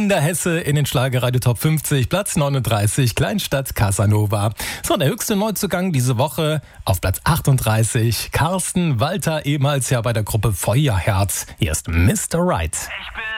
der Hesse in den Schlagerradio Top 50, Platz 39, Kleinstadt Casanova. So, der höchste Neuzugang diese Woche auf Platz 38, Carsten Walter, ehemals ja bei der Gruppe Feuerherz. Hier ist Mr. Right. Ich bin